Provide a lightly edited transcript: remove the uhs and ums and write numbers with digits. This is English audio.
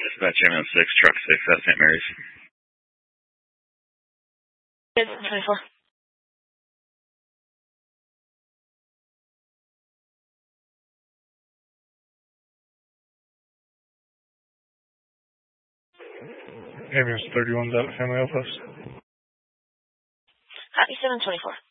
Dispatch ambulance 6, truck 6 at St. Mary's. 24. Ambulance 31's out at Family Outpost. Copy 724.